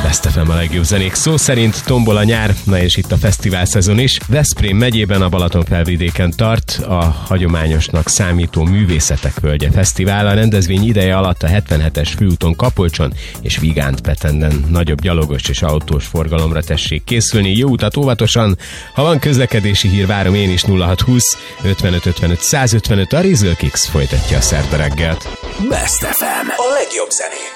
Best FM a legjobb zenék szó szerint, tombol a nyár, na és itt a fesztivál szezon is. Veszprém megyében a Balatonfelvidéken tart a hagyományosnak számító Művészetek Völgye Fesztivál. A rendezvény ideje alatt a 77-es főúton Kapolcson és Vigánt-Petenden nagyobb gyalogos és autós forgalomra tessék készülni. Jó utat óvatosan! Ha van közlekedési hír, várom én is. 0620 55 55 155. A Rizl Kicks folytatja a szerda reggelt. Best FM. A legjobb zenék.